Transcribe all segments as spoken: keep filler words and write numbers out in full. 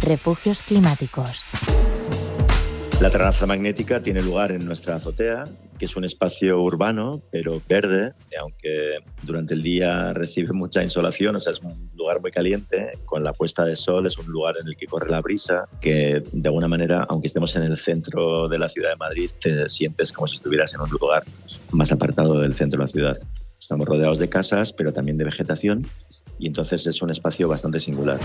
Refugios climáticos. La terraza magnética tiene lugar en nuestra azotea, que es un espacio urbano, pero verde, aunque durante el día recibe mucha insolación, o sea, es un lugar muy caliente. Con la puesta de sol es un lugar en el que corre la brisa, que de alguna manera, aunque estemos en el centro de la ciudad de Madrid, te sientes como si estuvieras en un lugar más apartado del centro de la ciudad. Estamos rodeados de casas, pero también de vegetación, y entonces es un espacio bastante singular.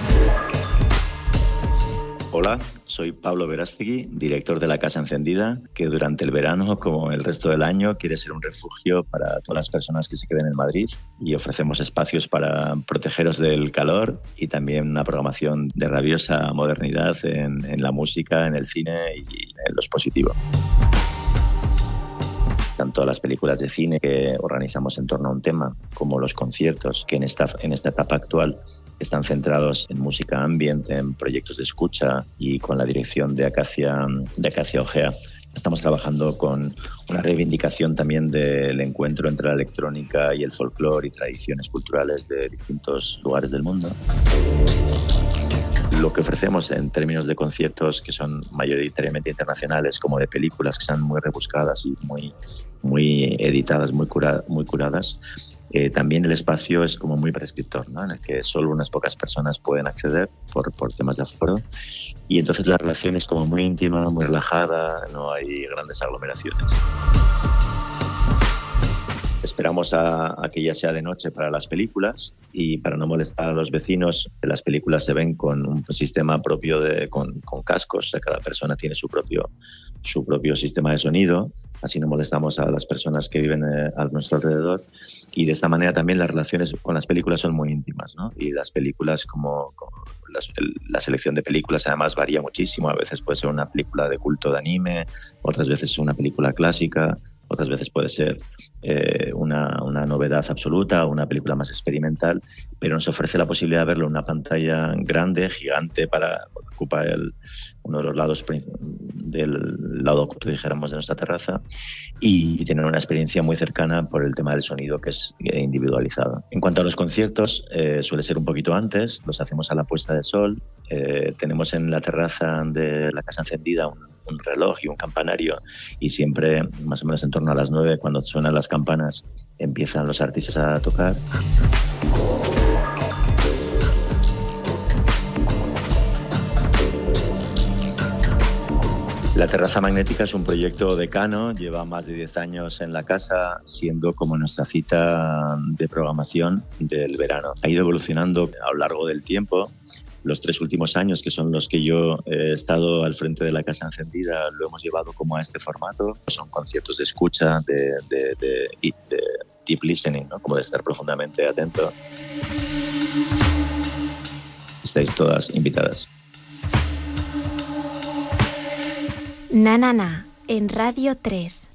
Hola, soy Pablo Verástegui, director de La Casa Encendida, que durante el verano, como el resto del año, quiere ser un refugio para todas las personas que se queden en Madrid, y ofrecemos espacios para protegeros del calor y también una programación de rabiosa modernidad en, en la música, en el cine y en lo expositivo. Tanto las películas de cine que organizamos en torno a un tema, como los conciertos, que en esta, en esta etapa actual están centrados en música ambient, en proyectos de escucha y con la dirección de Acacia, de Acacia Ojea. Estamos trabajando con una reivindicación también del encuentro entre la electrónica y el folclore y tradiciones culturales de distintos lugares del mundo. Lo que ofrecemos en términos de conciertos, que son mayoritariamente internacionales, como de películas que sean muy rebuscadas y muy, muy editadas, muy, cura, muy curadas, Eh, también el espacio es como muy prescriptor, ¿no? En el que solo unas pocas personas pueden acceder por, por temas de aforo, y entonces la relación es como muy íntima, muy relajada, no hay grandes aglomeraciones. Esperamos a, a que ya sea de noche para las películas, y para no molestar a los vecinos, las películas se ven con un sistema propio de, con, con cascos, o sea, cada persona tiene su propio, su propio sistema de sonido, así no molestamos a las personas que viven eh, a nuestro alrededor, y de esta manera también las relaciones con las películas son muy íntimas, ¿no? Y las películas, como, como las, el, la selección de películas además varía muchísimo. A veces puede ser una película de culto de anime, otras veces una película clásica, otras veces puede ser eh, una, una novedad absoluta, una película más experimental, pero nos ofrece la posibilidad de verlo en una pantalla grande, gigante, para ocupar el, uno de los lados del lado oculto, dijéramos, de nuestra terraza, y, y tener una experiencia muy cercana por el tema del sonido, que es individualizado. En cuanto a los conciertos, eh, suele ser un poquito antes, los hacemos a la puesta de sol. Eh, tenemos en la terraza de La Casa Encendida un, un reloj y un campanario, y siempre más o menos en torno a las nueve, cuando suenan las campanas, empiezan los artistas a tocar. La terraza magnética es un proyecto decano, lleva más de diez años en la casa, siendo como nuestra cita de programación del verano. Ha ido evolucionando a lo largo del tiempo. Los tres últimos años, que son los que yo he estado al frente de La Casa Encendida, lo hemos llevado como a este formato. Son conciertos de escucha, de, de, de, de deep listening, ¿no? Como de estar profundamente atento. Estáis todas invitadas. Na, na, na, en Radio tres.